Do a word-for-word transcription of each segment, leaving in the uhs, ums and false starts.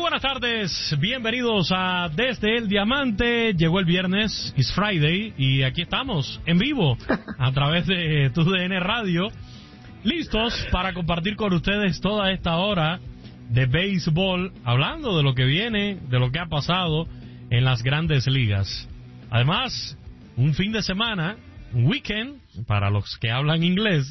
buenas tardes, bienvenidos a Desde el Diamante. Llegó el viernes, it's Friday, y aquí estamos en vivo a través de Tu D N Radio, listos para compartir con ustedes toda esta hora de béisbol, hablando de lo que viene, de lo que ha pasado en las grandes ligas. Además, un fin de semana, un weekend, para los que hablan inglés,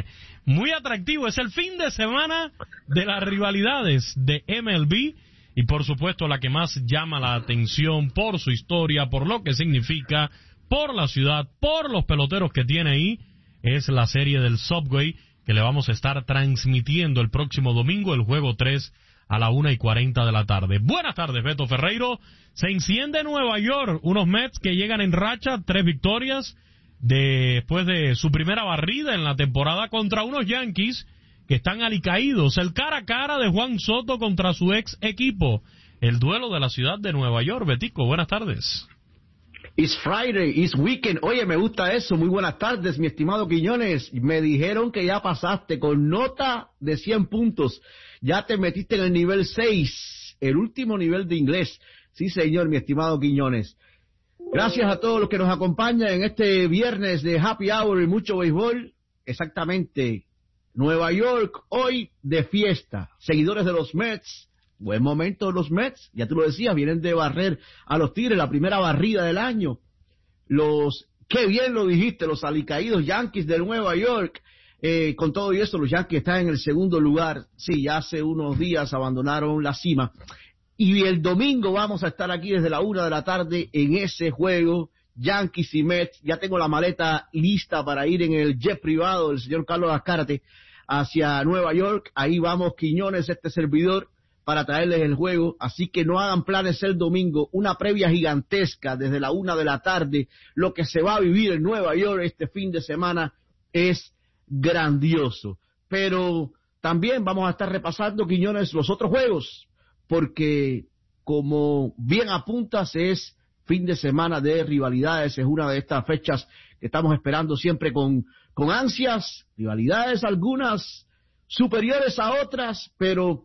muy atractivo. Es el fin de semana de las rivalidades de M L B y, por supuesto, la que más llama la atención por su historia, por lo que significa, por la ciudad, por los peloteros que tiene ahí, es la serie del Subway, que le vamos a estar transmitiendo el próximo domingo, el juego tres a la una y cuarenta de la tarde. Buenas tardes, Beto Ferreiro. Se enciende Nueva York, unos Mets que llegan en racha, tres victorias, después de su primera barrida en la temporada contra unos Yankees que están alicaídos. El cara a cara de Juan Soto contra su ex equipo. El duelo de la ciudad de Nueva York. Betico, buenas tardes. It's Friday, it's weekend. Oye, me gusta eso. Muy buenas tardes, mi estimado Quiñones. Me dijeron que ya pasaste con nota de cien puntos. Ya te metiste en el nivel seis, el último nivel de inglés. Sí, señor, mi estimado Quiñones. Gracias a todos los que nos acompañan en este viernes de Happy Hour y mucho béisbol. Exactamente, Nueva York hoy de fiesta. Seguidores de los Mets, buen momento de los Mets. Ya tú lo decías, vienen de barrer a los Tigres, la primera barrida del año. Los, qué bien lo dijiste, los alicaídos Yankees de Nueva York. Eh, con todo y eso, los Yankees están en el segundo lugar. Sí, ya hace unos días abandonaron la cima. Y el domingo vamos a estar aquí desde la una de la tarde en ese juego, Yankees y Mets. Ya tengo la maleta lista para ir en el jet privado del señor Carlos Azcárate hacia Nueva York. Ahí vamos, Quiñones, este servidor, para traerles el juego. Así que no hagan planes el domingo, una previa gigantesca desde la una de la tarde. Lo que se va a vivir en Nueva York este fin de semana es grandioso. Pero también vamos a estar repasando, Quiñones, los otros juegos, porque como bien apuntas, es fin de semana de rivalidades, es una de estas fechas que estamos esperando siempre con, con ansias, rivalidades algunas superiores a otras, pero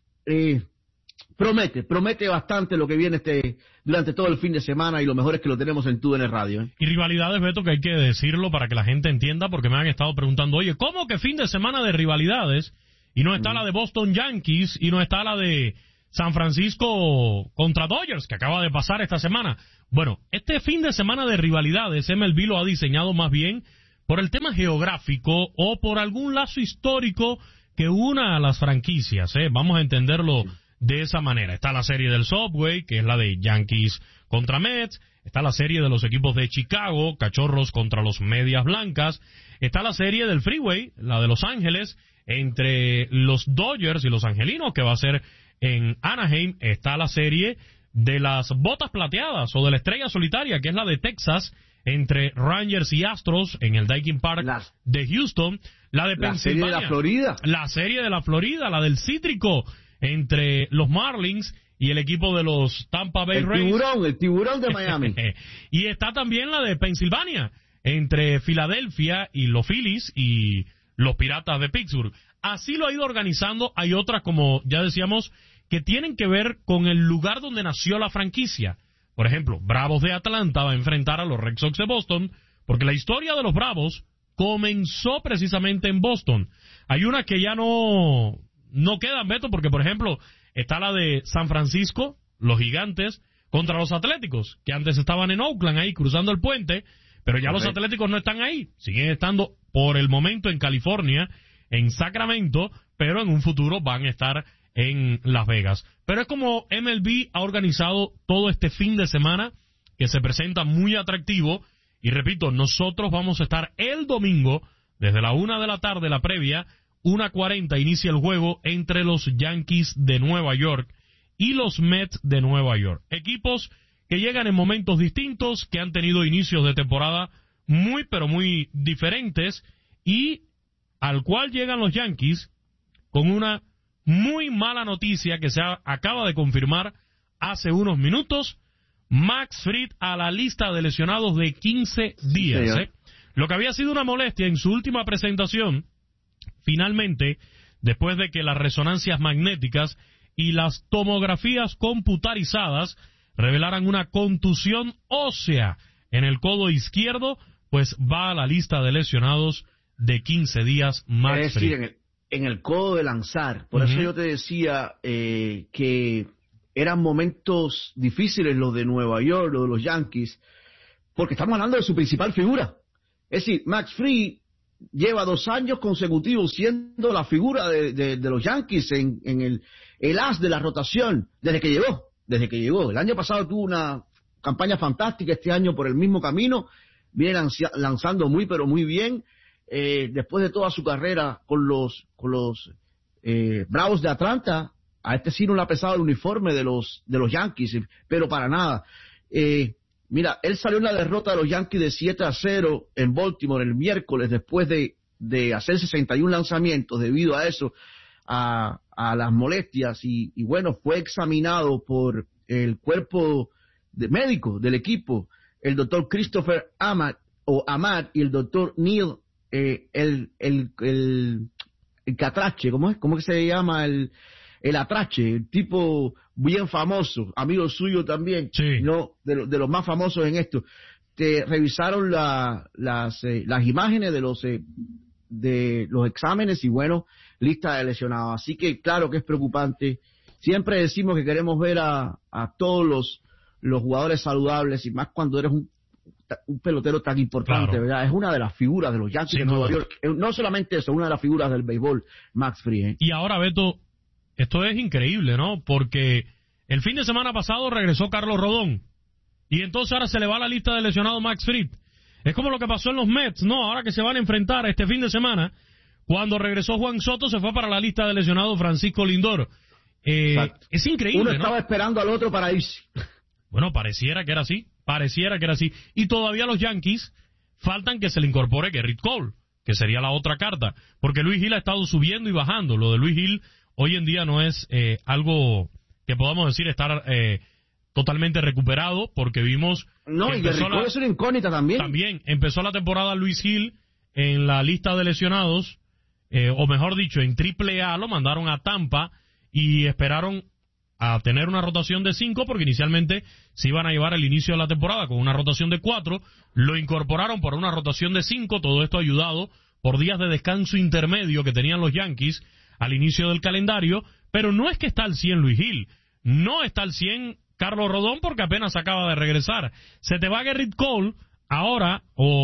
eh, promete, promete bastante lo que viene este durante todo el fin de semana, y lo mejor es que lo tenemos en Tu D N Radio. ¿eh? Y rivalidades, Beto, que hay que decirlo para que la gente entienda, porque me han estado preguntando, oye, ¿cómo que fin de semana de rivalidades? Y no está mm. la de Boston Yankees, y no está la de San Francisco contra Dodgers, que acaba de pasar esta semana. Bueno, este fin de semana de rivalidades, M L B lo ha diseñado más bien por el tema geográfico o por algún lazo histórico que una a las franquicias, ¿eh? Vamos a entenderlo de esa manera. Está la serie del Subway, que es la de Yankees contra Mets. Está la serie de los equipos de Chicago, Cachorros contra los Medias Blancas. Está la serie del Freeway, la de Los Ángeles, entre los Dodgers y los Angelinos, que va a ser en Anaheim. Está la serie de las botas plateadas o de la estrella solitaria, que es la de Texas, entre Rangers y Astros en el Daikin Park Las, de Houston. La de la Pensilvania. Serie de la Florida. La serie de la Florida, la del Cítrico, entre los Marlins y el equipo de los Tampa Bay el Rays. El tiburón, el tiburón de Miami. Y está también la de Pensilvania, entre Filadelfia y los Phillies y los Piratas de Pittsburgh. Así lo ha ido organizando. Hay otras, como ya decíamos, que tienen que ver con el lugar donde nació la franquicia. Por ejemplo, Bravos de Atlanta va a enfrentar a los Red Sox de Boston, porque la historia de los Bravos comenzó precisamente en Boston. Hay una que ya no, no quedan, Beto, porque, por ejemplo, está la de San Francisco, los Gigantes, contra los Atléticos, que antes estaban en Oakland, ahí cruzando el puente, pero ya okay. Los Atléticos no están ahí, siguen estando por el momento en California, en Sacramento, pero en un futuro van a estar en Las Vegas. Pero es como M L B ha organizado todo este fin de semana, que se presenta muy atractivo. Y repito, nosotros vamos a estar el domingo, desde la una de la tarde, la previa, una cuarenta, inicia el juego entre los Yankees de Nueva York y los Mets de Nueva York. Equipos que llegan en momentos distintos, que han tenido inicios de temporada muy, pero muy diferentes, y al cual llegan los Yankees con una muy mala noticia que se ha, acaba de confirmar hace unos minutos. Max Fried a la lista de lesionados de quince días. ¿eh? Lo que había sido una molestia en su última presentación, finalmente, después de que las resonancias magnéticas y las tomografías computarizadas revelaran una contusión ósea en el codo izquierdo, pues va a la lista de lesionados de quince días. Max Es decir, Fried. en el, en el codo de lanzar. Por Uh-huh. eso yo te decía eh, que eran momentos difíciles los de Nueva York, los de los Yankees, porque estamos hablando de su principal figura. Es decir, Max Fried lleva dos años consecutivos siendo la figura de, de, de los Yankees en, en el, el as de la rotación desde que llegó, desde que llegó. El año pasado tuvo una campaña fantástica, este año por el mismo camino, viene lanza, lanzando muy pero muy bien. Eh, después de toda su carrera con los con los eh, Bravos de Atlanta, a este sí no le ha pesado el uniforme de los de los Yankees, pero para nada. Eh, Mira, él salió en la derrota de los Yankees de siete a cero en Baltimore el miércoles después de, de hacer sesenta y un lanzamientos debido a eso, a, a las molestias y, y bueno, fue examinado por el cuerpo de médico del equipo, el doctor Christopher Ahmad, o Ahmad y el doctor Neil, eh, el, el, el, el Catrache, ¿cómo es? ¿Cómo que se llama el... el Atrache, el tipo bien famoso, amigo suyo también, sí. no de, lo, de los más famosos en esto, te revisaron la, las eh, las imágenes de los eh, de los exámenes y bueno, lista de lesionados. Así que claro que es preocupante. Siempre decimos que queremos ver a, a todos los los jugadores saludables y más cuando eres un un pelotero tan importante, claro. ¿verdad? Es una de las figuras de los Yankees de Nueva York. No solamente eso, una de las figuras del béisbol, Max Fried. ¿eh? Y ahora, Beto, esto es increíble, ¿no? Porque el fin de semana pasado regresó Carlos Rodón. Y entonces ahora se le va a la lista de lesionados Max Fried. Es como lo que pasó en los Mets, ¿no? Ahora que se van a enfrentar este fin de semana, cuando regresó Juan Soto, se fue para la lista de lesionados Francisco Lindor. Eh, es increíble, Uno ¿no? estaba esperando al otro para irse. Bueno, pareciera que era así. Pareciera que era así. Y todavía los Yankees faltan que se le incorpore Gerrit Cole, que sería la otra carta. Porque Luis Gil ha estado subiendo y bajando. Lo de Luis Gil hoy en día no es eh, algo que podamos decir estar eh, totalmente recuperado, porque vimos... No, y Gerrit Cole es una incógnita también. También empezó la temporada Luis Gil en la lista de lesionados, eh, o mejor dicho, en triple A, lo mandaron a Tampa y esperaron a tener una rotación de cinco, porque inicialmente se iban a llevar el inicio de la temporada con una rotación de cuatro, lo incorporaron por una rotación de cinco, todo esto ayudado por días de descanso intermedio que tenían los Yankees al inicio del calendario, pero no es que está al cien Luis Gil, no está al cien Carlos Rodón porque apenas acaba de regresar. Se te va Gerrit Cole ahora,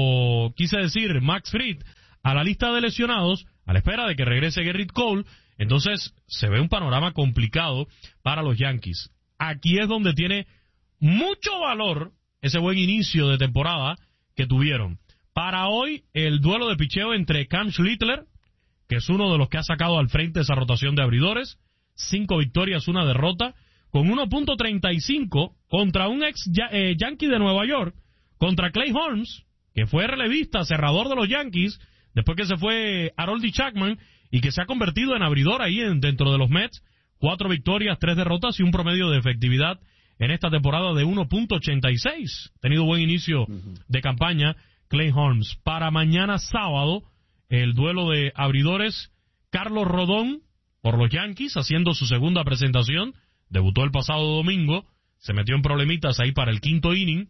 o quise decir Max Fried, a la lista de lesionados, a la espera de que regrese Gerrit Cole. Entonces se ve un panorama complicado para los Yankees. Aquí es donde tiene mucho valor ese buen inicio de temporada que tuvieron. Para hoy, el duelo de picheo entre Cam Schlittler, que es uno de los que ha sacado al frente esa rotación de abridores, cinco victorias, una derrota, con uno punto treinta y cinco contra un ex eh, Yankee de Nueva York, contra Clay Holmes, que fue relevista, cerrador de los Yankees, después que se fue Harold Chapman, y que se ha convertido en abridor ahí en, dentro de los Mets. Cuatro victorias, tres derrotas y un promedio de efectividad en esta temporada de uno punto ochenta y seis. Ha tenido buen inicio uh-huh. de campaña Clay Holmes. Para mañana sábado, el duelo de abridores, Carlos Rodón por los Yankees, haciendo su segunda presentación. Debutó el pasado domingo, se metió en problemitas ahí para el quinto inning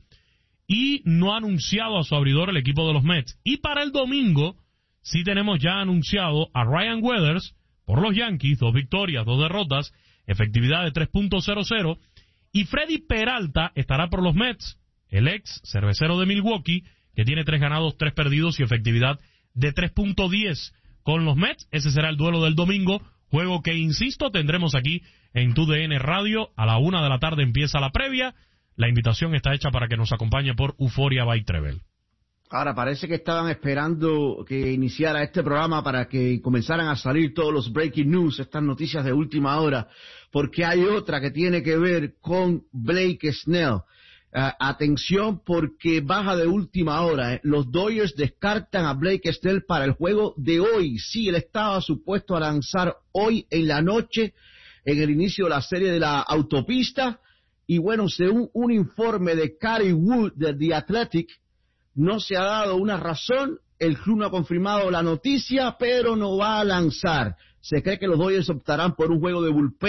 y no ha anunciado a su abridor el equipo de los Mets. Y para el domingo sí tenemos ya anunciado a Ryan Weathers por los Yankees, dos victorias, dos derrotas, efectividad de tres punto cero cero, y Freddy Peralta estará por los Mets, el ex cervecero de Milwaukee, que tiene tres ganados, tres perdidos y efectividad de tres punto diez con los Mets. Ese será el duelo del domingo, juego que, insisto, tendremos aquí en Tu D N Radio. A la una de la tarde empieza la previa. La invitación está hecha para que nos acompañe por Euphoria by Trevel. Ahora, parece que estaban esperando que iniciara este programa para que comenzaran a salir todos los breaking news, estas noticias de última hora, porque hay otra que tiene que ver con Blake Snell. Uh, atención, porque baja de última hora. ¿eh? Los Dodgers descartan a Blake Snell para el juego de hoy. Sí, él estaba supuesto a lanzar hoy en la noche, en el inicio de la serie de la autopista, y bueno, según un informe de Cary Wood de The Athletic, no se ha dado una razón, el club no ha confirmado la noticia, pero no va a lanzar. Se cree que los Dodgers optarán por un juego de bullpen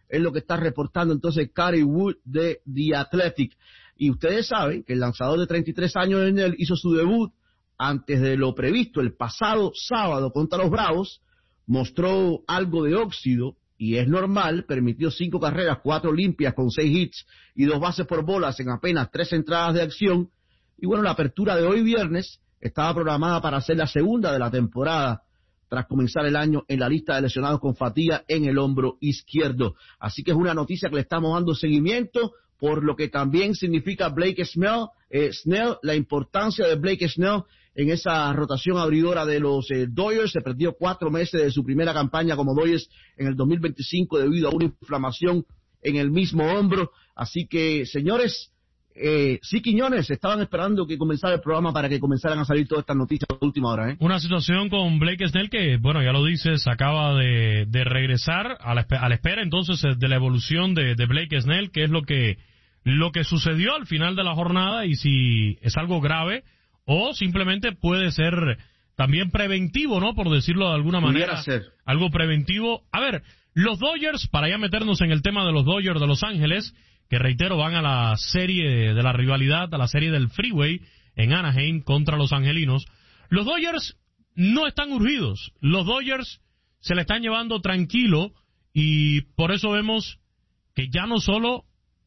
es lo que está reportando entonces Cary Wood de The Athletic. Y ustedes saben que el lanzador de treinta y tres años en él hizo su debut antes de lo previsto el pasado sábado contra los Bravos, mostró algo de óxido y es normal, permitió cinco carreras, cuatro limpias con seis hits y dos bases por bolas en apenas tres entradas de acción. Y bueno, la apertura de hoy viernes estaba programada para ser la segunda de la temporada tras comenzar el año en la lista de lesionados con fatiga en el hombro izquierdo. Así que es una noticia que le estamos dando seguimiento, por lo que también significa Blake Snell, eh, Snell, la importancia de Blake Snell en esa rotación abridora de los eh, Dodgers. Se perdió cuatro meses de su primera campaña como Dodgers en el dos mil veinticinco debido a una inflamación en el mismo hombro. Así que, señores, eh, sí, Quiñones, estaban esperando que comenzara el programa para que comenzaran a salir todas estas noticias de última hora, ¿eh? Una situación con Blake Snell que, bueno, ya lo dices, acaba de, de regresar a la, a la espera entonces de la evolución de, de Blake Snell, que es lo que, lo que sucedió al final de la jornada y si es algo grave o simplemente puede ser también preventivo, ¿no? Por decirlo de alguna Pudiera manera. ser. Algo preventivo. A ver, los Dodgers, para ya meternos en el tema de los Dodgers de Los Ángeles, que reitero, van a la serie de la rivalidad, a la serie del Freeway en Anaheim contra los angelinos. Los Dodgers no están urgidos. Los Dodgers se la están llevando tranquilo y por eso vemos que ya no solo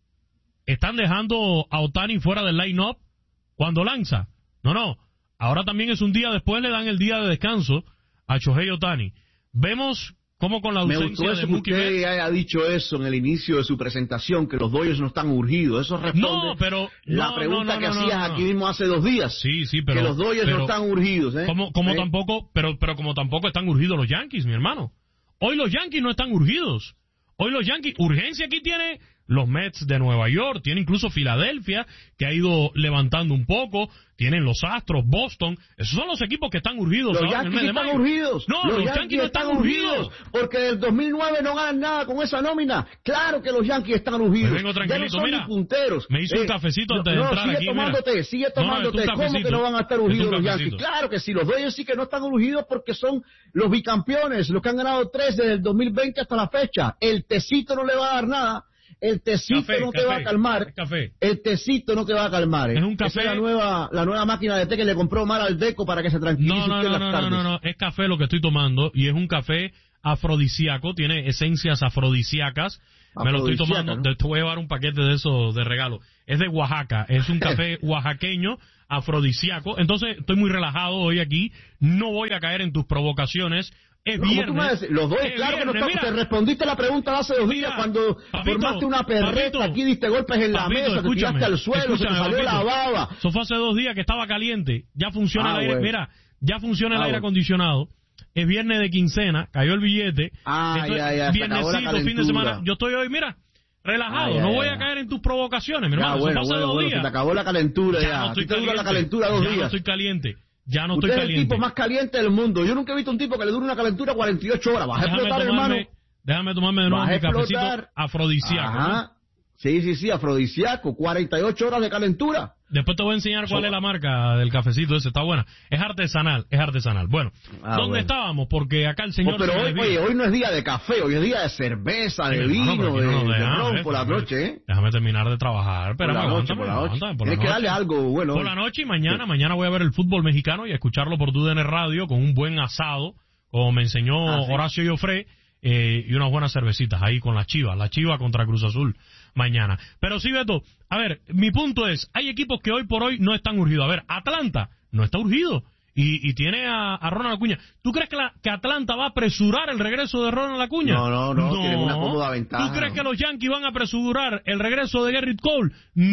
están dejando a Ohtani fuera del line-up cuando lanza. No, no. Ahora también es un día después, le dan el día de descanso a Shohei Ohtani. Vemos cómo con la ausencia Me gustó eso de que Mookie usted Betts... haya dicho eso en el inicio de su presentación, que los Dodgers no están urgidos. Eso responde No, pero... la no, pregunta no, no, que no, hacías no, no. aquí mismo hace dos días. Sí, sí, pero... que los Dodgers pero, no están urgidos, ¿eh? Como, como ¿Eh? tampoco, pero, pero como tampoco están urgidos los Yankees, mi hermano. Hoy los Yankees no están urgidos. Hoy los Yankees, urgencia aquí tiene los Mets de Nueva York, tiene incluso Filadelfia, que ha ido levantando un poco, tienen los Astros, Boston, esos son los equipos que están urgidos. Los ahora en el Yankees mes de están mayo. urgidos. No, los, los Yankees, Yankees no están están urgidos. urgidos. Porque del dos mil nueve no ganan nada con esa nómina. Claro que los Yankees están urgidos. Pues vengo ya no tranquilito, son mira, ni punteros. me hice un cafecito antes de no, entrar sigue aquí, tomándote, mira. sigue No, no, tomándote. esto es un ¿Cómo que cafecito. no van a estar Esto es urgidos un los cafecito. Yankees? Claro que sí, los Dodgers sí que no están urgidos porque son los bicampeones, los que han ganado tres desde el dos mil veinte hasta la fecha. El tecito no le va a dar nada. El tecito Café, no te café, va a calmar. es café. El tecito no te va a calmar. ¿eh? Es un café. Esa es la nueva, la nueva máquina de té que le compró Mar al Deco para que se tranquilice No, no, usted en no, las no, tardes. no, no, no, es café lo que estoy tomando y es un café afrodisíaco, tiene esencias afrodisíacas. Me lo estoy Afrodisíaca, tomando, ¿no? te te voy a llevar un paquete de esos de regalo. Es de Oaxaca, es un café oaxaqueño afrodisíaco. Entonces estoy muy relajado hoy aquí, no voy a caer en tus provocaciones. Es No, ¿cómo viernes. tú me vas a decir? Los dos, es claro que no viernes, estamos. mira. Te respondiste la pregunta de hace dos días Mira, cuando papito, formaste una perreta, papito, aquí diste golpes en la Papito, mesa, te escúchame, tiraste al suelo, se te escúchame, salió la papito. baba. Eso fue hace dos días que estaba caliente. Ya funciona Ah, el aire. bueno. Mira, ya funciona el Ah, aire bueno. acondicionado. Es viernes de quincena, cayó el billete. Ah, Esto es ya, ya, se acabó la viernesito, fin de calentura. semana. Yo estoy hoy, mira, relajado. Ah, ya, no ya, voy ya. a caer en tus provocaciones, mi Ya, hermano. Eso bueno, fue hace bueno, dos bueno, días. se te acabó la calentura ya. Ya no ¿A estoy ti te dura caliente. la calentura dos ya días? no estoy caliente. Ya no Usted estoy es el caliente. tipo más caliente del mundo. Yo nunca he visto un tipo que le dure una calentura cuarenta y ocho horas. Vas a Déjame explotar, tomarme, hermano. déjame tomarme de nuevo Vas a mi cafecito explotar. afrodisíaco. ¿no? Ajá. Sí, sí, sí, afrodisíaco. cuarenta y ocho horas de calentura. Después te voy a enseñar cuál So- es la marca del cafecito ese, está buena. Es artesanal, es artesanal. Bueno, Ah, ¿dónde bueno. estábamos? Porque acá el señor... Oh, pero se me hoy, desvía. oye, hoy no es día de café, hoy es día de cerveza, de Sí, hermano, vino, pero aquí de, no nos de dejan, ron ¿eh? por la Déjame- noche, ¿eh? Déjame terminar de trabajar. Espérame, Por la noche, aguántame, por la noche. aguántame, por la Tienes que darle noche. algo bueno. Por la noche y mañana, mañana voy a ver el fútbol mexicano y a escucharlo por D N Radio con un buen asado, como me enseñó Ah, sí. Horacio Joffre, eh, y unas buenas cervecitas ahí con la Chivas, la Chiva contra Cruz Azul mañana. Pero sí, Beto, a ver, mi punto es, hay equipos que hoy por hoy no están urgidos. A ver, Atlanta no está urgido y, y tiene a, a Ronald Acuña. ¿Tú crees que, la, que Atlanta va a apresurar el regreso de Ronald Acuña? No, no, no, tienen una cómoda ventaja. ¿Tú crees ¿no? que los Yankees van a apresurar el regreso de Gerrit Cole?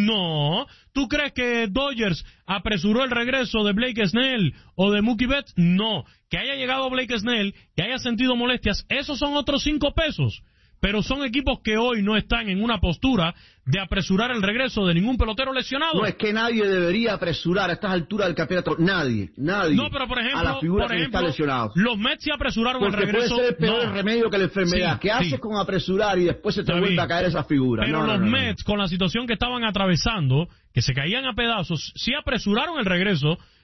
No. ¿Tú crees que Dodgers apresuró el regreso de Blake Snell o de Mookie Betts? No. Que haya llegado Blake Snell, que haya sentido molestias, esos son otros cinco pesos. Pero son equipos que hoy no están en una postura de apresurar el regreso de ningún pelotero lesionado. No, es que nadie debería apresurar a estas alturas del campeonato. Nadie, nadie. No, pero por ejemplo, a la figura por que ejemplo está lesionado. los Mets se apresuraron Porque el regreso. puede ser el peor No. remedio que la enfermedad. Sí, ¿Qué haces sí. con apresurar y después se te Está vuelve bien. a caer esa figura? Pero No, no, los no, no. Mets, con la situación que estaban atravesando, que se caían a pedazos, sí apresuraron el regreso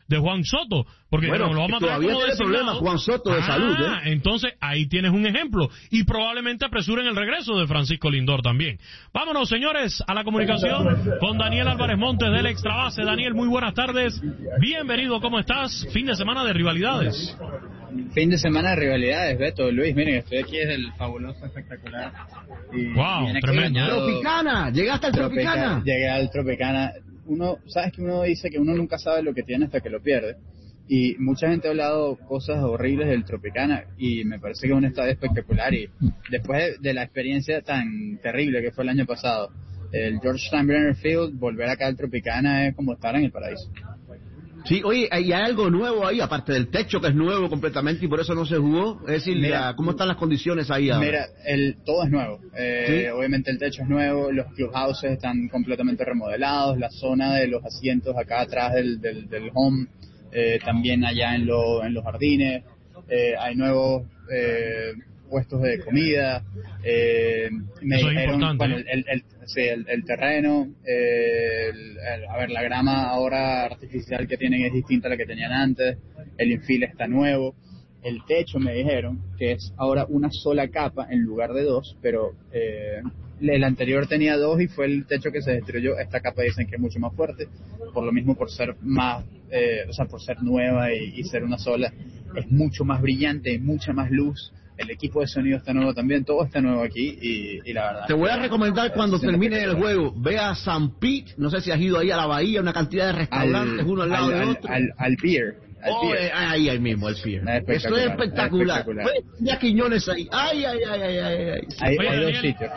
de Juan Soto, porque bueno, no, lo vamos a traer todavía como tiene problemas Juan Soto de ah, salud, ¿eh? Entonces ahí tienes un ejemplo, y probablemente apresuren el regreso de Francisco Lindor también. Vámonos, señores, a la comunicación con Daniel Álvarez Montes del Extra Base. Daniel, muy buenas tardes, bienvenido, ¿cómo estás? Fin de semana de rivalidades. Fin de semana de rivalidades, Beto, Luis, miren, estoy aquí desde el fabuloso, espectacular. Y wow, tremendo. Bañado, Tropicana, llegaste al Tropicana. Tropicana. Llegué al Tropicana. Uno, sabes que uno dice que uno nunca sabe lo que tiene hasta que lo pierde. Y mucha gente ha hablado cosas horribles del Tropicana y me parece que es un estadio espectacular. Y después de, de la experiencia tan terrible que fue el año pasado, el George Steinbrenner Field, volver acá al Tropicana es como estar en el paraíso. Sí, oye, hay algo nuevo ahí, aparte del techo que es nuevo completamente y por eso no se jugó. Es decir, mira, ¿cómo están las condiciones ahí ahora? Mira, el, todo es nuevo. Eh, ¿Sí? Obviamente el techo es nuevo, los clubhouses están completamente remodelados, la zona de los asientos acá atrás del, del, del home, eh, también allá en, lo, en los jardines, eh, hay nuevos eh, puestos de comida. Eh, me Eso dijeron, es bueno, el, el, el, sí, el, el terreno, eh, el, el, a ver, la grama ahora artificial que tienen es distinta a la que tenían antes, el infield está nuevo, el techo me dijeron que es ahora una sola capa en lugar de dos, pero eh, el anterior tenía dos y fue el techo que se destruyó. Esta capa dicen que es mucho más fuerte, por lo mismo por ser más, eh, o sea, por ser nueva y, y ser una sola, es mucho más brillante, mucha más luz. El equipo de sonido está nuevo también, todo está nuevo aquí y, y la verdad. Te voy a recomendar cuando termine el juego, ve a San Pete, no sé si has ido ahí a la bahía, una cantidad de restaurantes, al, uno al lado al, del al, otro. Al, al pier. Al oh, pier. Eh, ahí, ahí mismo, el pier. Esto es espectacular. espectacular. Ya Quiñones ahí. Ay, ay, ay, ay, ay. ay. Hay, Oye, hay dos Daniel, sitios.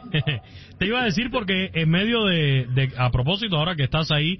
Te iba a decir porque en medio de, de a propósito, ahora que estás ahí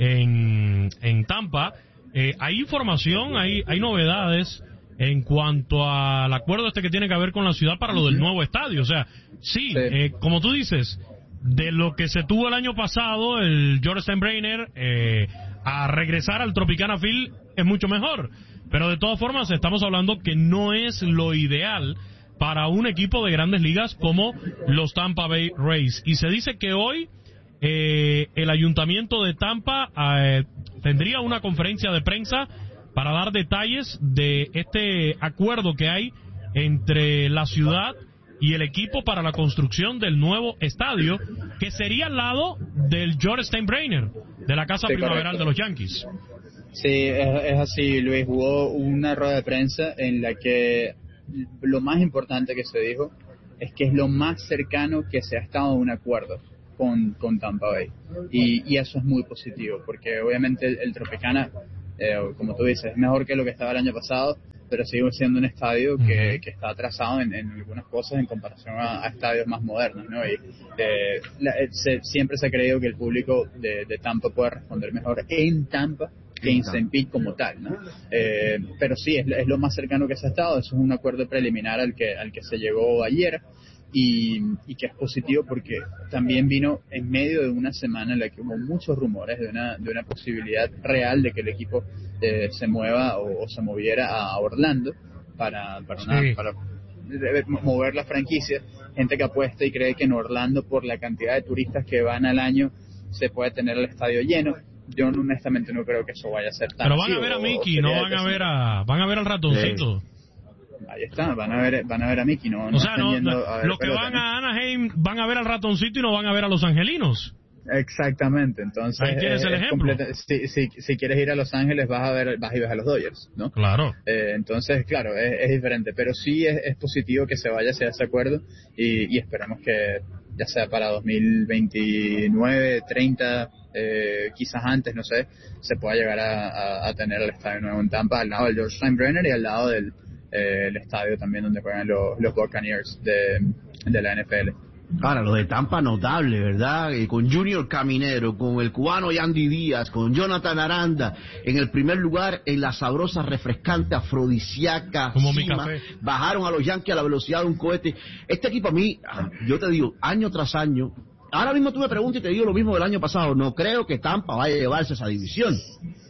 en, en Tampa, eh, hay información, hay, hay novedades en cuanto al acuerdo este que tiene que ver con la ciudad para lo del nuevo estadio. O sea, sí, sí. Eh, como tú dices, de lo que se tuvo el año pasado, el George Steinbrenner, eh, a regresar al Tropicana Field es mucho mejor. Pero de todas formas, estamos hablando que no es lo ideal para un equipo de grandes ligas como los Tampa Bay Rays. Y se dice que hoy eh, el ayuntamiento de Tampa eh, tendría una conferencia de prensa para dar detalles de este acuerdo que hay entre la ciudad y el equipo para la construcción del nuevo estadio, que sería al lado del George Steinbrenner, de la Casa sí, Primaveral correcto. de los Yankees. Sí, es, es así, Luis. Hubo una rueda de prensa en la que lo más importante que se dijo es que es lo más cercano que se ha estado a un acuerdo con, con Tampa Bay. Y, y eso es muy positivo, porque obviamente el, el Tropicana, Eh, como tú dices, es mejor que lo que estaba el año pasado, pero sigue siendo un estadio que, que está atrasado en, en algunas cosas en comparación a, a estadios más modernos, ¿no? Y eh, la, se, siempre se ha creído que el público de, de Tampa puede responder mejor en Tampa que en Saint Pete como tal, ¿no? Eh, pero sí, es, es lo más cercano que se ha estado. Eso es un acuerdo preliminar al que, al que se llegó ayer. Y, y que es positivo porque también vino en medio de una semana en la que hubo muchos rumores de una de una posibilidad real de que el equipo eh, se mueva o, o se moviera a Orlando para para, una, sí. para mover la franquicia. Gente que apuesta y cree que en Orlando, por la cantidad de turistas que van al año, se puede tener el estadio lleno. Yo honestamente no creo que eso vaya a ser tan pero van a ver a Mickey, no van a ver a van a ver al ratoncito. Sí. Ahí está, van a ver, van a ver a Mickey, no, no o sea, están no, yendo no, a ver los que pelota, van ¿no? a Anaheim van a ver al ratoncito y no van a ver a los angelinos. Exactamente, entonces ahí tienes el ejemplo. Si, si, si quieres ir a Los Ángeles vas a ver, vas y ves a los Dodgers, ¿no? Claro. Eh, entonces, claro, es, es diferente, pero sí es, es positivo que se vaya hacia ese acuerdo y, y esperamos que ya sea para dos mil veintinueve, treinta, eh, quizás antes, no sé, se pueda llegar a, a, a tener el estadio nuevo en Tampa, al lado del George Steinbrenner y al lado del eh, el estadio también donde juegan los, los Buccaneers de, de la N F L. Ahora, lo de Tampa notable, ¿verdad? Y con Junior Caminero, con el cubano Yandy Díaz, con Jonathan Aranda, en el primer lugar en la sabrosa, refrescante, afrodisíaca como cima, mi café. Bajaron a los Yankees a la velocidad de un cohete. Este equipo a mí, yo te digo, año tras año, ahora mismo tú me preguntas y te digo lo mismo del año pasado, no creo que Tampa vaya a llevarse esa división.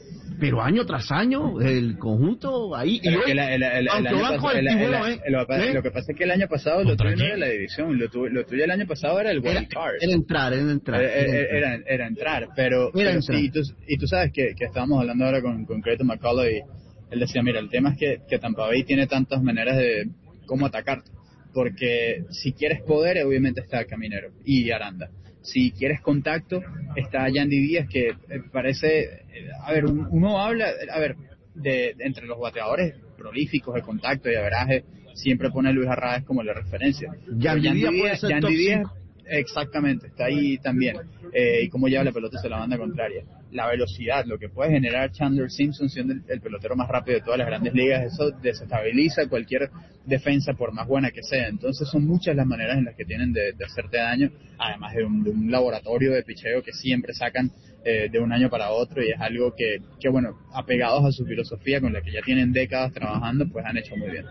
pero año tras año, el conjunto ahí. Y hoy, el, el, el, aunque el van año con el pas- tiburón, el- ¿eh? el- lo, ¿Eh? lo que pasa es que el año pasado lo ¿Contra tuyo no quién? era la división, lo, tu, lo tuyo el año pasado era el Era, wild card. era entrar, era entrar. Era, Era entrar. era, era entrar, pero, Era pero entrar. sí, y tú, y tú sabes que, que estábamos hablando ahora con, con Clayton McCullough y él decía, mira, el tema es que, que Tampa Bay tiene tantas maneras de cómo atacarte, porque si quieres poder, obviamente está Caminero y Aranda. Si quieres contacto, está Yandy Díaz, que eh, parece, eh, a ver, un- uno habla, a ver, de, de entre los bateadores prolíficos de contacto y averaje, siempre pone a Luis Arraez como la referencia. Yandy Pero Díaz puede ser Yandy top Díaz, cinco. exactamente, está ahí también. Eh, y cómo lleva la pelota hacia la banda contraria. La velocidad, lo que puede generar Chandler Simpson siendo el, el pelotero más rápido de todas las grandes ligas, eso desestabiliza cualquier defensa por más buena que sea. Entonces son muchas las maneras en las que tienen de, de hacerte daño, además de un, de un laboratorio de picheo que siempre sacan eh, de un año para otro, y es algo que, que, bueno, apegados a su filosofía con la que ya tienen décadas trabajando, pues han hecho muy bien.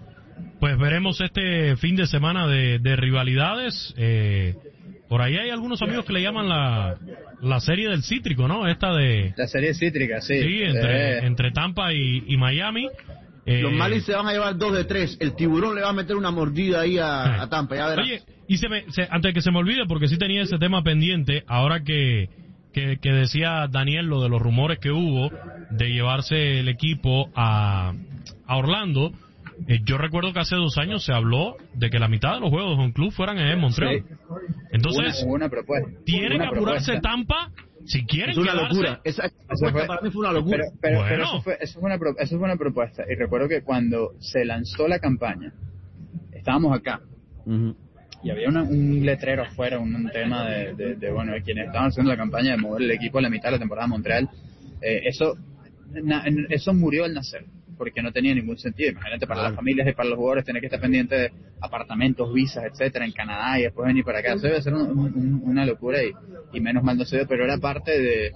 Pues veremos este fin de semana de, de rivalidades. Eh, por ahí hay algunos amigos que le llaman la, la serie del cítrico, ¿no? Esta de... La serie cítrica, sí. Sí, entre, Eh, entre Tampa y, y Miami. Eh, Los Marlins se van a llevar dos de tres. El tiburón le va a meter una mordida ahí a, a Tampa, ya verás. Oye, y se me, se- antes de que se me olvide, porque sí tenía ese tema pendiente, ahora que, que, que decía Daniel lo de los rumores que hubo de llevarse el equipo a, a Orlando, eh, yo recuerdo que hace dos años se habló de que la mitad de los juegos de un club fueran en Montreal. Sí. Entonces, Hubo una, hubo una propuesta. tienen Una que apurarse propuesta. Tampa si quieren Es una quedarse. locura. Esa esa Eso propuesta fue- para mí fue una locura. Pero, pero, pero Bueno. eso, fue, eso, fue una, pro- eso fue una propuesta. Y recuerdo que cuando se lanzó la campaña, estábamos acá. Ujú. Y había una- un letrero afuera, un, un tema de, de, de, bueno, de quienes estaban haciendo la campaña de mover el equipo a la mitad de la temporada de Montreal. Eh, eso, na- eso murió al nacer, porque no tenía ningún sentido. Imagínate, para Claro. las familias y para los jugadores tener que estar pendientes de apartamentos, visas, etcétera, en Canadá y después venir para acá. Eso debe ser un- un- una locura, y, y menos mal no se dio, pero era parte de,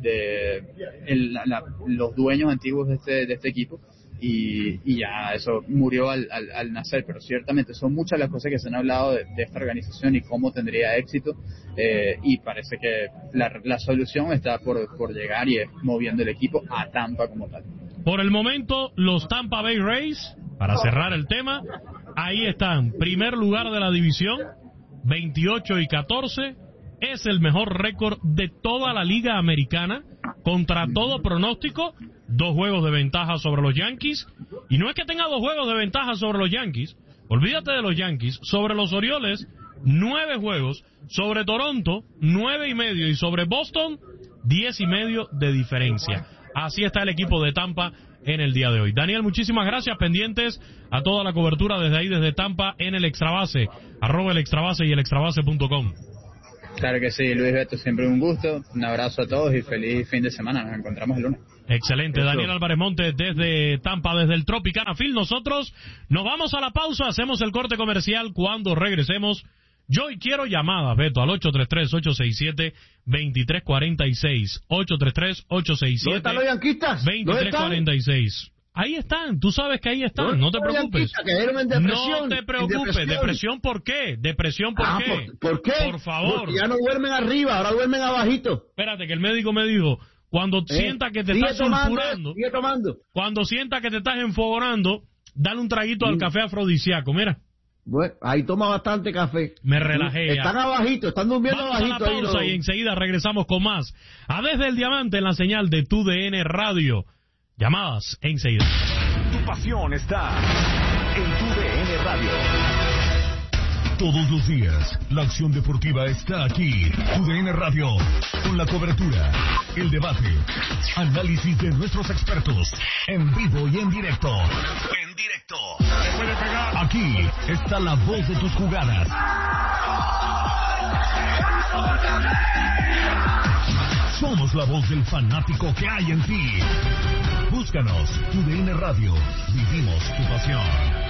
de el- la- la- los dueños antiguos de este, de este equipo. Y, y ya eso murió al, al, al nacer, pero ciertamente son muchas las cosas que se han hablado de, de esta organización y cómo tendría éxito, eh, y parece que la, la solución está por, por llegar, y es moviendo el equipo a Tampa como tal. Por el momento, los Tampa Bay Rays, para cerrar el tema, ahí están, primer lugar de la división, veintiocho y catorce, es el mejor récord de toda la liga americana, contra todo pronóstico, dos juegos de ventaja sobre los Yankees, y no es que tenga dos juegos de ventaja sobre los Yankees, olvídate de los Yankees, sobre los Orioles, nueve juegos, sobre Toronto, nueve y medio, y sobre Boston, diez y medio de diferencia. Así está el equipo de Tampa en el día de hoy. Daniel, muchísimas gracias, pendientes a toda la cobertura desde ahí, desde Tampa, en el Extrabase, arroba el Extrabase y el extrabase punto com. Claro que sí, Luis Beto, siempre un gusto, un abrazo a todos y feliz fin de semana, nos encontramos el lunes. Excelente, Eso. Daniel Álvarez Montes desde Tampa, desde el Tropicana Field. Nosotros nos vamos a la pausa, hacemos el corte comercial. Cuando regresemos, yo hoy quiero llamadas, Beto, al ocho tres tres, ocho seis siete, dos tres cuatro seis, ocho tres tres, ocho seis ¿Dónde siete, están los yanquistas? ¿Dónde dos tres están? cuatro seis. Ahí están, tú sabes que ahí están, ¿Dónde no te están los preocupes. yanquistas? Cayeron en depresión, No te en preocupes, depresión. depresión ¿por qué? Depresión ¿por Ah, qué? ¿por, por qué? Por favor. Porque ya no duermen arriba, ahora duermen abajito. Espérate, que el médico me dijo, cuando Eh, sienta que te sigue estás tomando, sulfurando, sigue tomando. cuando sienta que te estás enfogonando, dale un traguito al Mm. café afrodisíaco. Mira, Bueno, ahí toma bastante café. me relajé ya. Están abajito, están durmiendo Vamos a la abajito. ahí pausa los- y enseguida regresamos con más. A Desde el Diamante en la señal de Tu D N Radio. Llamadas enseguida. Tu pasión está en Tu D N Radio. Todos los días, la acción deportiva está aquí. Tu D N Radio, con la cobertura, el debate, análisis de nuestros expertos, en vivo y en directo. En directo. Aquí está la voz de tus jugadas. Somos la voz del fanático que hay en ti. Búscanos, Tu D N Radio. Vivimos tu pasión.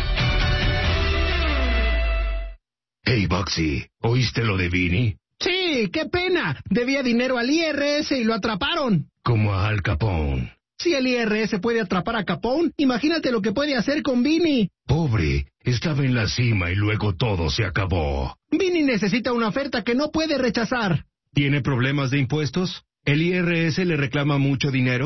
Hey, Bugsy, ¿oíste lo de Vini? Sí, qué pena. Debía dinero al I R S y lo atraparon. Como a Al Capone. Si el I R S puede atrapar a Capone, imagínate lo que puede hacer con Vini. Pobre, estaba en la cima y luego todo se acabó. Vini necesita una oferta que no puede rechazar. ¿Tiene problemas de impuestos? ¿El I R S le reclama mucho dinero?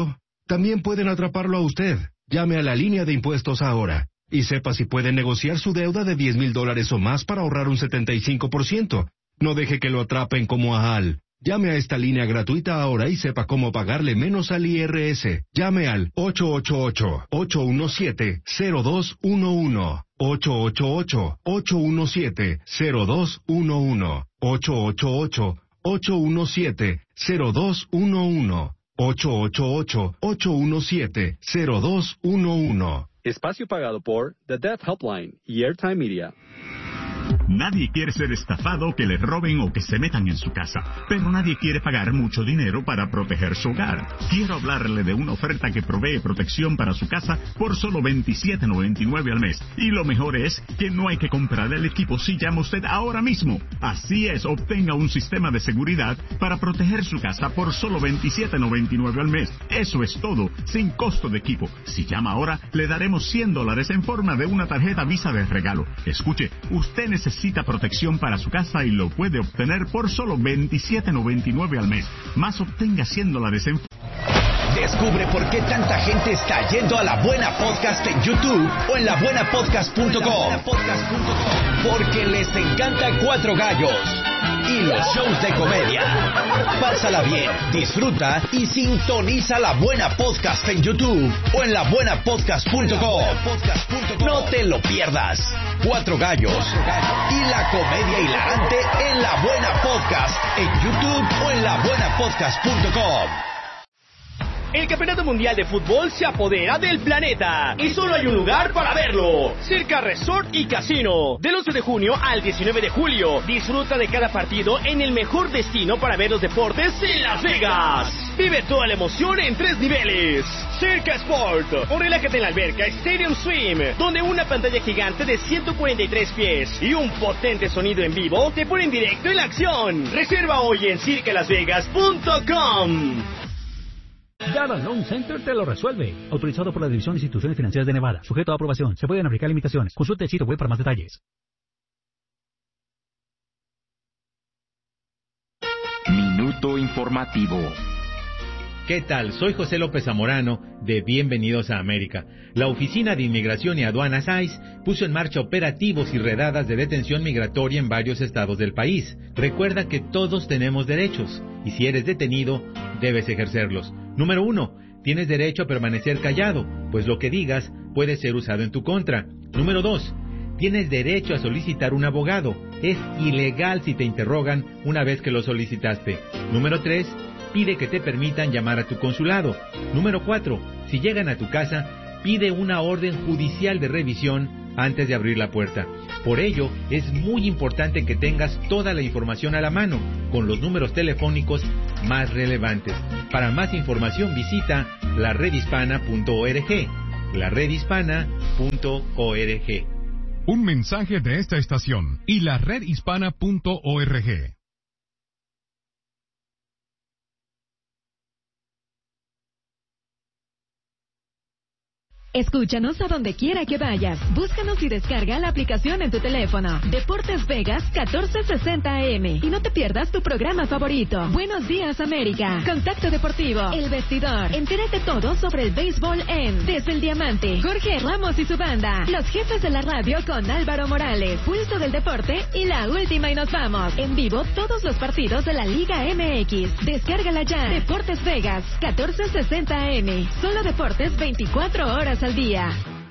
también pueden atraparlo a usted. Llame a la línea de impuestos ahora y sepa si puede negociar su deuda de diez mil dólares o más para ahorrar un setenta y cinco por ciento. No deje que lo atrapen como a Al. Llame a esta línea gratuita ahora y sepa cómo pagarle menos al I R S. Llame al ocho ocho ocho, ocho uno siete, cero dos uno uno. ocho ocho ocho, ocho uno siete, cero dos uno uno. ocho ocho ocho, ocho uno siete, cero dos uno uno. ocho ocho ocho, ocho uno siete, cero dos uno uno. Espacio pagado por The Death Helpline y Airtime Media. Nadie quiere ser estafado, que le roben o que se metan en su casa, pero nadie quiere pagar mucho dinero para proteger su hogar. Quiero hablarle de una oferta que provee protección para su casa por solo veintisiete noventa y nueve al mes. Y lo mejor es que no hay que comprar el equipo si llama usted ahora mismo. Así es, obtenga un sistema de seguridad para proteger su casa por solo veintisiete noventa y nueve al mes. Eso es todo, sin costo de equipo. Si llama ahora, le daremos cien dólares en forma de una tarjeta Visa de regalo. Escuche, usted necesita protección para su casa y lo puede obtener por solo veintisiete noventa y nueve al mes. Más obtenga cien dólares en... Descubre por qué tanta gente está yendo a La Buena Podcast en YouTube o en la buena podcast punto com. Porque les encanta Cuatro Gallos y los shows de comedia. Pásala bien, disfruta y sintoniza La Buena Podcast en YouTube o en la buena podcast punto com. No te lo pierdas. Cuatro Gallos y la comedia hilarante en La Buena Podcast en YouTube o en la buena podcast punto com. El Campeonato Mundial de Fútbol se apodera del planeta y solo hay un lugar para verlo: Circa Resort y Casino. Del once de junio al diecinueve de julio, disfruta de cada partido en el mejor destino para ver los deportes en Las Vegas. Vive toda la emoción en tres niveles. Circa Sport, o relájate en la alberca Stadium Swim, donde una pantalla gigante de ciento cuarenta y tres pies y un potente sonido en vivo te ponen directo en la acción. Reserva hoy en circa las vegas punto com. Java Loan Center te lo resuelve. Autorizado por la División de Instituciones Financieras de Nevada. Sujeto a aprobación. Se pueden aplicar limitaciones. Consulte el sitio web para más detalles. Minuto informativo. ¿Qué tal? Soy José López Zamorano de Bienvenidos a América. La Oficina de Inmigración y Aduanas I C E puso en marcha operativos y redadas de detención migratoria en varios estados del país. Recuerda que todos tenemos derechos y si eres detenido, debes ejercerlos. Número uno, tienes derecho a permanecer callado, pues lo que digas puede ser usado en tu contra. Número dos, tienes derecho a solicitar un abogado. Es ilegal si te interrogan una vez que lo solicitaste. Número tres, pide que te permitan llamar a tu consulado. Número cuatro, si llegan a tu casa, pide una orden judicial de revisión antes de abrir la puerta. Por ello, es muy importante que tengas toda la información a la mano, con los números telefónicos más relevantes. Para más información visita la red hispana punto org. la red hispana punto org. Un mensaje de esta estación y la red hispana punto org. Escúchanos a donde quiera que vayas. Búscanos y descarga la aplicación en tu teléfono. Deportes Vegas catorce sesenta A M. Y no te pierdas tu programa favorito. Buenos días, América. Contacto Deportivo. El Vestidor. Entérate todo sobre el béisbol en Desde el Diamante. Jorge Ramos y su banda. Los jefes de la radio con Álvaro Morales. Pulso del Deporte y la última y nos vamos. En vivo todos los partidos de la Liga M X. Descárgala ya. Deportes Vegas catorce sesenta A M. Solo deportes veinticuatro horas al día.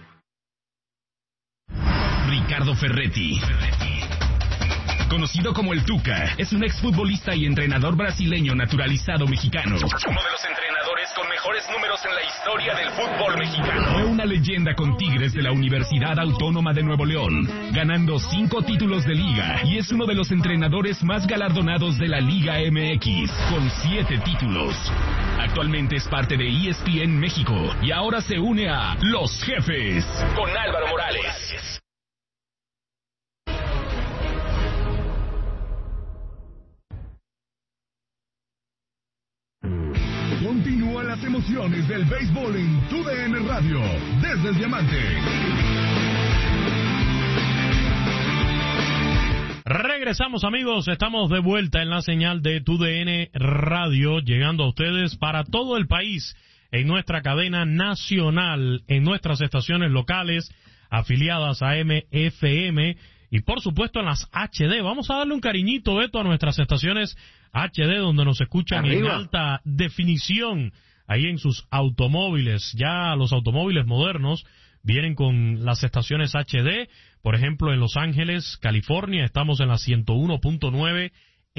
Ricardo Ferretti, conocido como el Tuca, es un exfutbolista y entrenador brasileño naturalizado mexicano. Uno de los entrenadores con mejores números en la historia del fútbol mexicano. Fue una leyenda con Tigres de la Universidad Autónoma de Nuevo León, ganando cinco títulos de liga, y es uno de los entrenadores más galardonados de la Liga M X, con siete títulos. Actualmente es parte de E S P N México y ahora se une a Los Jefes con Álvaro Morales. Continúa las emociones del béisbol en tu D N Radio, desde el Diamante. Regresamos, amigos, estamos de vuelta en la señal de tu D N Radio, llegando a ustedes para todo el país en nuestra cadena nacional, en nuestras estaciones locales, afiliadas a M F M, y por supuesto en las H D. Vamos a darle un cariñito, Beto, a nuestras estaciones H D, donde nos escuchan Arriba. en alta definición, ahí en sus automóviles. Ya los automóviles modernos vienen con las estaciones H D. Por ejemplo, en Los Ángeles, California, estamos en la ciento uno punto nueve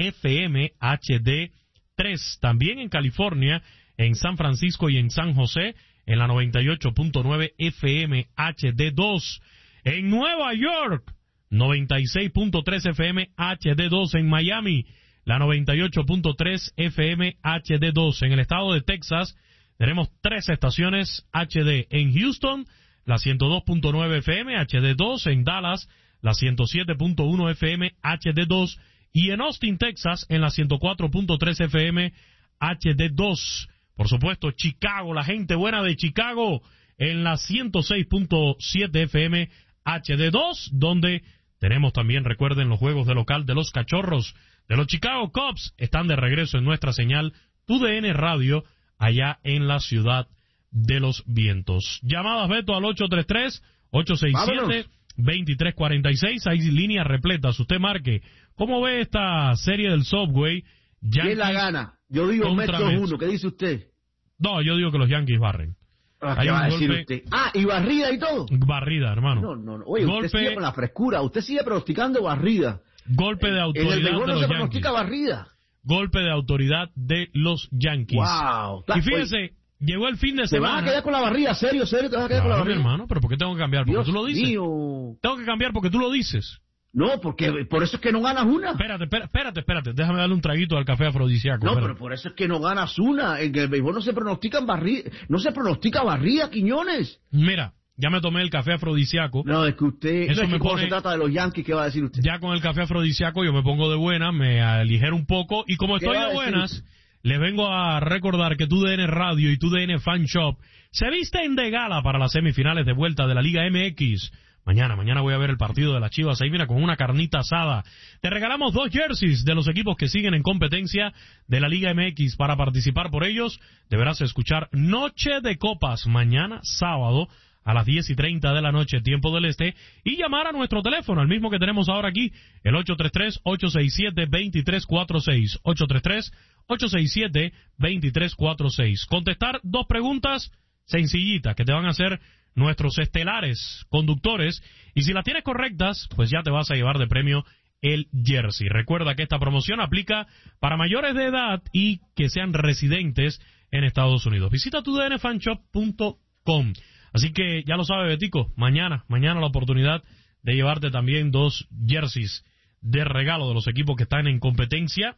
F M H D tres. También en California, en San Francisco y en San José, en la noventa y ocho punto nueve F M H D dos. En Nueva York, noventa y seis punto tres F M H D dos. En Miami, la noventa y ocho punto tres F M H D dos. En el estado de Texas, tenemos tres estaciones H D. En Houston, la ciento dos punto nueve F M H D dos. En Dallas, la ciento siete punto uno F M H D dos. Y en Austin, Texas, en la ciento cuatro punto tres F M H D dos. Por supuesto, Chicago, la gente buena de Chicago, en la ciento seis punto siete F M H D dos, donde tenemos también, recuerden, los juegos de local de los Cachorros, de los Chicago Cubs, están de regreso en nuestra señal T U D N Radio, allá en la ciudad de los vientos. Llamadas, Beto, al ocho tres tres, ocho seis siete, dos tres cuatro seis, hay líneas repletas, usted marque. ¿Cómo ve esta serie del Subway? ¿Quién la gana? Yo digo Mets dos uno, ¿qué dice usted? No, yo digo que los Yankees barren. Ah, ¿qué va a decir usted? Ah, ¿y barrida y todo? Barrida, hermano. No, no, no. Oye, golpe, usted sigue con la frescura, usted sigue pronosticando barrida. Golpe de autoridad en el béisbol de no los se Yankees. pronostica barrida. Golpe de autoridad de los Yankees. Wow. Y fíjese, oye, llegó el fin de semana. ¿Te vas a quedar con la barrida? ¿Serio, serio? ¿Te vas a quedar claro, con la barrida? Mi hermano, pero ¿por qué tengo que cambiar? Porque Dios tú lo dices. Mío. Tengo que cambiar porque tú lo dices. No, porque por eso es que no ganas una. Espérate, espérate, espérate. Déjame darle un traguito al café afrodisíaco. No, espérate. pero por eso es que no ganas una. En el béisbol no se pronostican barrida, no se pronostica barrida, Quiñones. Mira, ya me tomé el café afrodisíaco. No, es que usted, eso no es me que cuando pone, se trata de los Yankees, ¿qué va a decir usted? Ya con el café afrodisíaco yo me pongo de buena, me aligero un poco, y como estoy de buenas, usted? les vengo a recordar que T U D N Radio y T U D N Fan Shop se visten de gala para las semifinales de vuelta de la Liga M X. Mañana, mañana voy a ver el partido de las Chivas ahí, mira, con una carnita asada. Te regalamos dos jerseys de los equipos que siguen en competencia de la Liga M X. Para participar por ellos, deberás escuchar Noche de Copas mañana, sábado, a las diez y treinta de la noche, tiempo del este, y llamar a nuestro teléfono, el mismo que tenemos ahora aquí, el ocho tres tres, ocho seis siete, dos tres cuatro seis, ocho tres tres, ocho seis siete, dos tres cuatro seis. Contestar dos preguntas sencillitas que te van a hacer nuestros estelares conductores, y si las tienes correctas, pues ya te vas a llevar de premio el jersey. Recuerda que esta promoción aplica para mayores de edad y que sean residentes en Estados Unidos. Visita tu d n fan shop punto com. Así que ya lo sabe, Betico, mañana, mañana la oportunidad de llevarte también dos jerseys de regalo de los equipos que están en competencia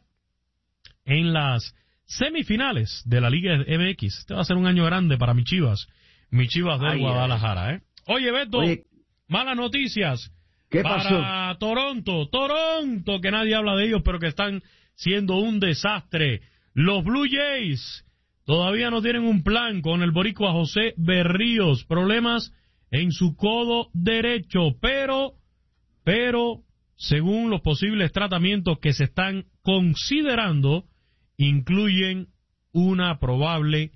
en las semifinales de la Liga M X. Este va a ser un año grande para mis Chivas. Mi Chivas de Guadalajara, ¿eh? Oye, Beto, Oye, malas noticias ¿qué para pasó? Toronto. Toronto, que nadie habla de ellos, pero que están siendo un desastre. Los Blue Jays todavía no tienen un plan con el boricua José Berríos. Problemas en su codo derecho, pero, pero, según los posibles tratamientos que se están considerando, incluyen una probable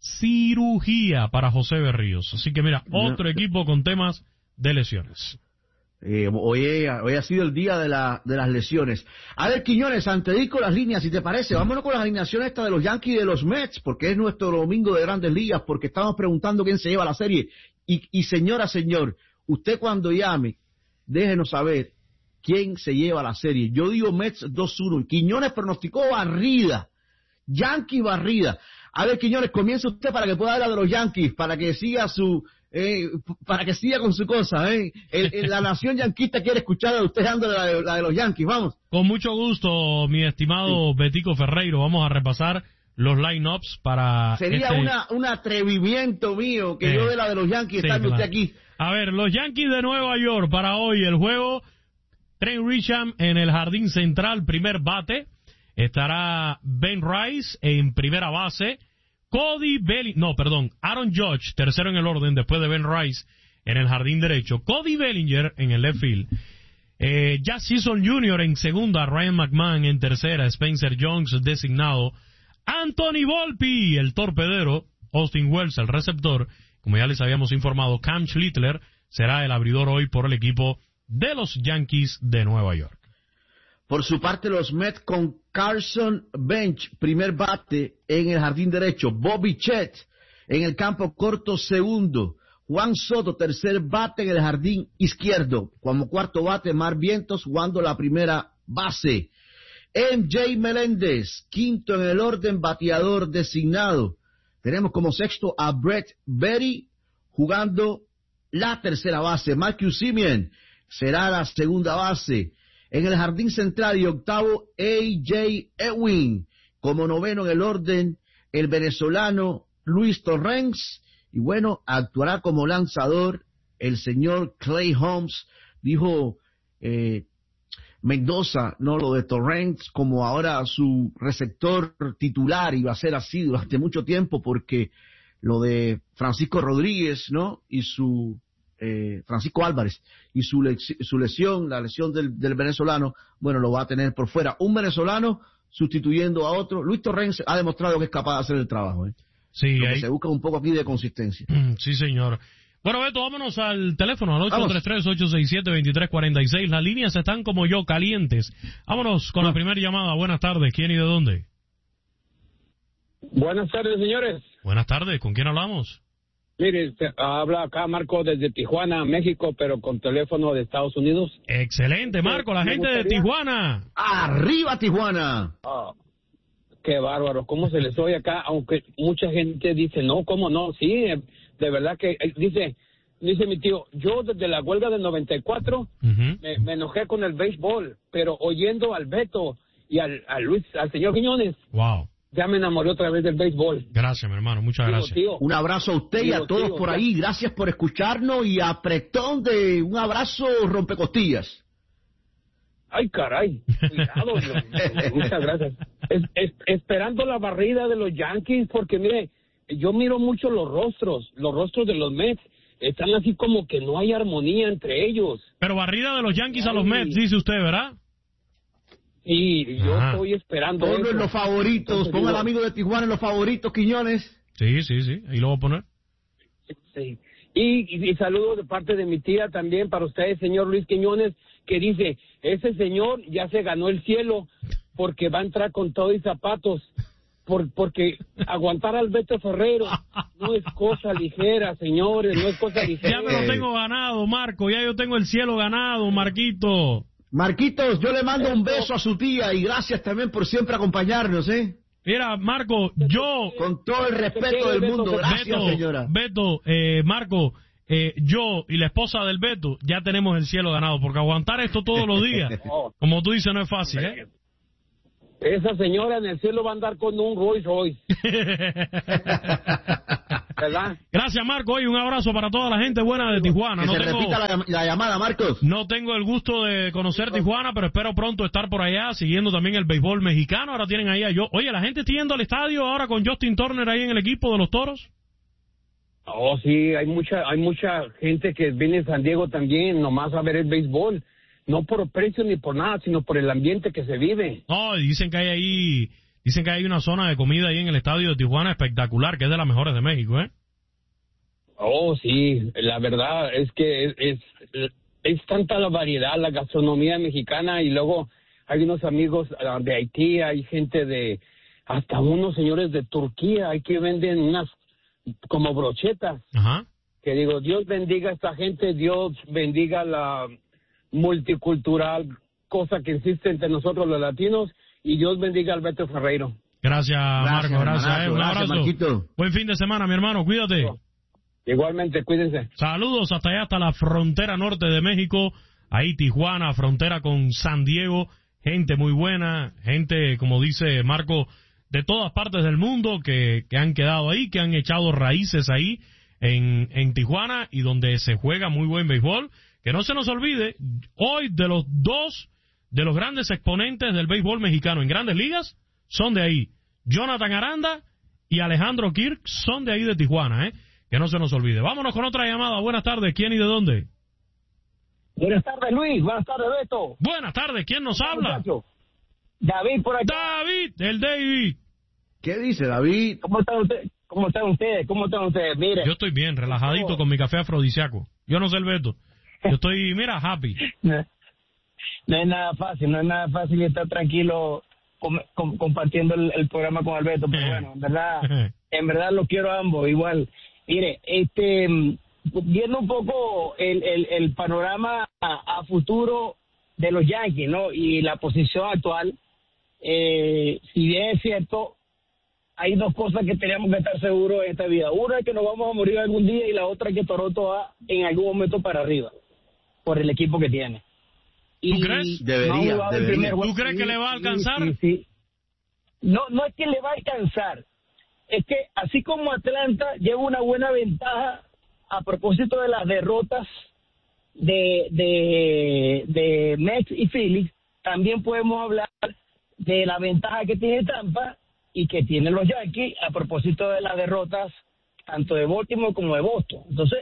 cirugía para José Berríos. Así que mira, otro no. equipo con temas de lesiones. Eh, hoy, hoy ha sido el día de, la, de las lesiones. A ver, Quiñones, antes de ir con las líneas, si te parece, vámonos con las alineaciones esta de los Yankees y de los Mets, porque es nuestro domingo de Grandes Ligas, porque estamos preguntando quién se lleva la serie. Y, y señora, señor, usted cuando llame, déjenos saber quién se lleva la serie. Yo digo Mets dos uno. Quiñones pronosticó barrida. Yankee barrida. A ver, Quiñones, comienza usted para que pueda hablar de los Yankees, para que siga su, eh, para que siga con su cosa, eh. El, el, la nación yanquista quiere escuchar a usted dando la de, la de los Yankees, vamos. Con mucho gusto, mi estimado sí. Betico Ferreiro, vamos a repasar los line-ups para... Sería este... una, un atrevimiento mío que eh, yo de la de los Yankees, sí, estando claro. usted aquí. A ver, los Yankees de Nueva York para hoy, el juego, Trent Richam en el jardín central, primer bate. Estará Ben Rice en primera base. Cody Bellinger, no, perdón, Aaron Judge, tercero en el orden después de Ben Rice en el jardín derecho. Cody Bellinger en el left field. Eh, Jazz Chisholm junior en segunda, Ryan McMahon en tercera, Spencer Jones designado. Anthony Volpe, el torpedero, Austin Wells, el receptor. Como ya les habíamos informado, Cam Schlittler será el abridor hoy por el equipo de los Yankees de Nueva York. Por su parte, los Mets con Carson Bench, primer bate en el jardín derecho. Bobby Chet en el campo corto, segundo. Juan Soto, tercer bate en el jardín izquierdo. Como cuarto bate, Mar Vientos jugando la primera base. M J Meléndez, quinto en el orden, bateador designado. Tenemos como sexto a Brett Berry jugando la tercera base. Marcus Semien será la segunda base. En el jardín central y octavo, A J Ewing. Como noveno en el orden, el venezolano Luis Torrens. Y bueno, actuará como lanzador el señor Clay Holmes. Dijo eh, Mendoza, no lo de Torrens, como ahora su receptor titular, iba a ser así durante mucho tiempo, porque lo de Francisco Rodríguez, ¿no? Y su... Eh, Francisco Álvarez y su, le su lesión, la lesión del, del venezolano, bueno, lo va a tener por fuera. Un venezolano sustituyendo a otro. Luis Torrens ha demostrado que es capaz de hacer el trabajo. ¿eh? Sí, lo ahí... que se busca un poco aquí de consistencia. Sí, señor. Bueno, Beto, vámonos al teléfono, al ocho tres tres, ocho seis siete, dos tres cuatro seis. Las líneas están como yo, calientes. Vámonos con no. la primera llamada. Buenas tardes. ¿Quién y de dónde? Buenas tardes, señores. Buenas tardes. ¿Con quién hablamos? Mire, habla acá Marco desde Tijuana, México, pero con teléfono de Estados Unidos. Excelente, Marco, la gente de Tijuana. ¡Arriba, Tijuana! Oh, qué bárbaro, ¿cómo se les oye acá? Aunque mucha gente dice, no, ¿cómo no? Sí, de verdad que, dice, dice mi tío, yo desde la huelga del noventa y cuatro uh-huh. me, me enojé con el béisbol, pero oyendo al Beto y al, al Luis, al señor Quiñones. Wow. Ya me enamoré otra vez del béisbol. Gracias, mi hermano, muchas tío, gracias. Tío. Un abrazo a usted y a todos tío, por ahí. Gracias por escucharnos y apretón de un abrazo rompecostillas. Ay, caray. Cuidado. Muchas gracias. Es, es, esperando la barrida de los Yankees, porque mire, yo miro mucho los rostros, los rostros de los Mets. Están así como que no hay armonía entre ellos. Pero barrida de los Yankees Ay. a los Mets, dice usted, ¿verdad? Y yo ah. estoy esperando Ponlo eso. en los favoritos, ponga al amigo de Tijuana en los favoritos, Quiñones. Sí, sí, sí, ahí lo voy a poner. Sí. Y, y, y saludos de parte de mi tía también para ustedes, señor Luis Quiñones, que dice, ese señor ya se ganó el cielo porque va a entrar con todo y zapatos, por, porque aguantar al Beto Ferrero no es cosa ligera, señores, no es cosa ligera. Ya me lo tengo ganado, Marco, ya yo tengo el cielo ganado, Marquito. Marquitos, yo le mando un beso a su tía y gracias también por siempre acompañarnos, ¿eh? Mira, Marco, yo... Con todo el respeto del mundo, gracias, Beto, señora. Beto, eh, Marco, eh, yo y la esposa del Beto ya tenemos el cielo ganado, porque aguantar esto todos los días, como tú dices, no es fácil, ¿eh? Esa señora en el cielo va a andar con un Rolls Royce. ¿Verdad? Gracias, Marco. Y un abrazo para toda la gente buena de Tijuana. Que no se tengo, repita la, la llamada, Marcos. No tengo el gusto de conocer Tijuana, pero espero pronto estar por allá siguiendo también el béisbol mexicano. Ahora tienen ahí a yo. Oye, ¿la gente está yendo al estadio ahora con Justin Turner ahí en el equipo de los Toros? Oh, sí, hay mucha hay mucha gente que viene de San Diego también, nomás a ver el béisbol. No por precio ni por nada, sino por el ambiente que se vive. No, dicen que hay ahí, dicen que hay una zona de comida ahí en el estadio de Tijuana espectacular, que es de las mejores de México, ¿eh? Oh, sí, la verdad es que es, es, es tanta la variedad, la gastronomía mexicana, y luego hay unos amigos de Haití, hay gente de, hasta unos señores de Turquía, hay que venden unas como brochetas. Ajá. Que digo, Dios bendiga a esta gente, Dios bendiga la multicultural cosa que existe entre nosotros los latinos, y Dios bendiga a Alberto Ferreiro. Gracias, gracias Marco, gracias, hermanazo, eh, un gracias, abrazo. Marquito. Buen fin de semana, mi hermano, cuídate. Igualmente, cuídense. Saludos hasta allá, hasta la frontera norte de México, ahí Tijuana, frontera con San Diego, gente muy buena, gente, como dice Marco, de todas partes del mundo que, que han quedado ahí, que han echado raíces ahí en, en Tijuana, y donde se juega muy buen béisbol. Que no se nos olvide, hoy de los dos de los grandes exponentes del béisbol mexicano en grandes ligas son de ahí. Jonathan Aranda y Alejandro Kirk son de ahí de Tijuana, ¿eh? Que no se nos olvide. Vámonos con otra llamada. Buenas tardes. ¿Quién y de dónde? Buenas tardes, Luis. Buenas tardes, Beto. Buenas tardes. ¿Quién nos habla? Muchacho. David por acá. David, el David. ¿Qué dice, David? ¿Cómo está usted? ¿Cómo están ustedes? ¿Cómo están ustedes? Mire. Yo estoy bien, relajadito con mi café afrodisíaco. Yo no sé el Beto. Yo estoy, mira, happy. No, no es nada fácil, no es nada fácil estar tranquilo com, com, compartiendo el, el programa con Alberto, pero bueno, en verdad, en verdad los quiero a ambos igual. Mire, este, viendo un poco el, el, el panorama a, a futuro de los Yankees, ¿no? Y la posición actual, eh, si bien es cierto, hay dos cosas que tenemos que estar seguros en esta vida. Una es que nos vamos a morir algún día y la otra es que Toronto va en algún momento para arriba, por el equipo que tiene. ¿Tú y crees? Debería, no debería. ¿Tú crees que le va a alcanzar? Sí, sí, sí. No, no es que le va a alcanzar. Es que así como Atlanta lleva una buena ventaja a propósito de las derrotas de, de, de Mets y Phillies, también podemos hablar de la ventaja que tiene Tampa y que tienen los Yankees a propósito de las derrotas tanto de Baltimore como de Boston. Entonces,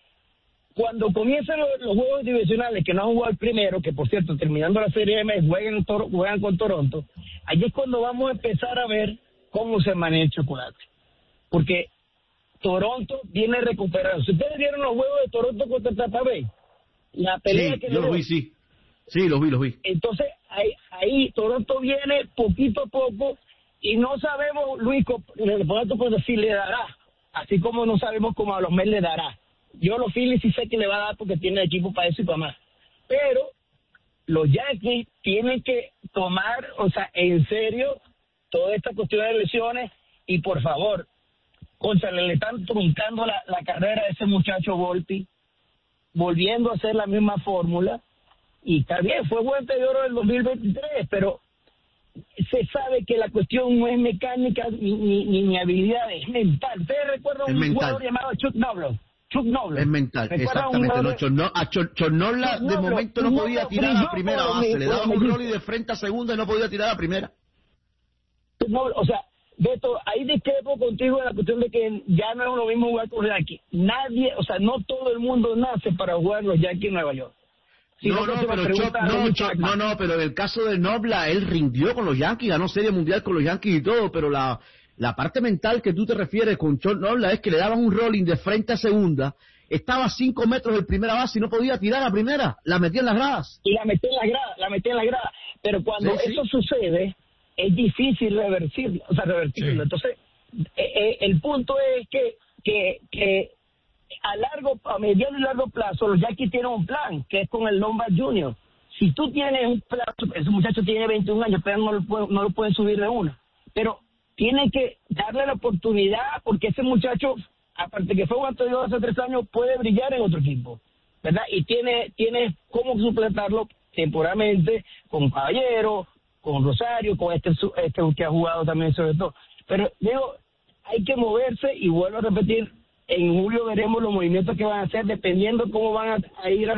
cuando comienzan los, los juegos divisionales que no han jugado el primero, que por cierto, terminando la serie M, juegan, juegan con Toronto, allí es cuando vamos a empezar a ver cómo se maneja el chocolate. Porque Toronto viene recuperando. Si ustedes vieron los juegos de Toronto contra Tampa Bay, la pelea sí, que yo los vi, sí. Sí, los vi, los vi. Entonces, ahí, ahí Toronto viene poquito a poco y no sabemos, Luis, por si le dará, así como no sabemos cómo a los Mets le dará. Yo los Phillies sí sé que le va a dar porque tiene equipo para eso y para más. Pero los Yankees tienen que tomar, o sea, en serio, toda esta cuestión de lesiones y por favor, González, le están truncando la, la carrera de ese muchacho Volpi, volviendo a hacer la misma fórmula, y está bien, fue guante de oro del dos mil veintitrés, pero se sabe que la cuestión no es mecánica ni, ni, ni, ni habilidad, es mental. ¿Ustedes recuerdan un mental. jugador llamado Chuck Noble? Chuck Noble. Es mental, exactamente. No, Chorno, a Chor, Chornola de momento no podía tirar a la primera base, le daba un rol y de frente a segunda y no podía tirar a la primera. No, o sea, Beto, ahí discrepo contigo en la cuestión de que ya no es lo mismo jugar con los Yankees. Nadie, o sea, no todo el mundo nace para jugar los Yankees en Nueva York. Si no, no, pero Choc, no, Choc, no, no, pero en el caso de Nobla, él rindió con los Yankees, ganó Serie Mundial con los Yankees y todo, pero la, la parte mental que tú te refieres con Choc Nobla es que le daban un rolling de frente a segunda, estaba a cinco metros del primera base y no podía tirar a primera, la metía en las gradas. Y la metía en las gradas, la metía en las gradas, pero cuando sí, eso sí. sucede, es difícil revertirlo, o sea, revertirlo. Sí. Entonces, eh, eh, el punto es que, que, que a largo, a mediano y largo plazo, los Yankees tienen un plan, que es con el Lombard junior Si tú tienes un plan, ese muchacho tiene veintiún años, pero no lo, puede, no lo pueden subir de una. Pero tienen que darle la oportunidad, porque ese muchacho, aparte que fue guante de oro hace tres años, puede brillar en otro equipo, ¿verdad? Y tiene, tiene cómo supletarlo temporalmente con Caballero, con Rosario, con este, este que ha jugado también sobre todo. Pero digo, hay que moverse y vuelvo a repetir, en julio veremos los movimientos que van a hacer dependiendo cómo van a, a ir a